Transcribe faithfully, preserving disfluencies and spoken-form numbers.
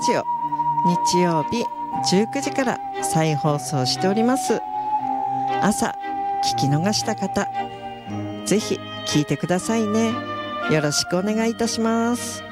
ジオ、日曜日じゅうくじから再放送しております。朝聞き逃した方、ぜひ聞いてくださいね。よろしくお願いいたします。